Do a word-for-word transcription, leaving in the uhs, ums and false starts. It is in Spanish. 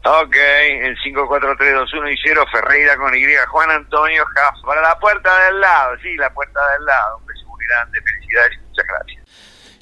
Ok, el cinco cuatro tres dos uno y cero, Ferreira con Y, Juan Antonio Jaff, para la puerta del lado, sí, la puerta del lado. Un beso muy grande, felicidades y muchas gracias.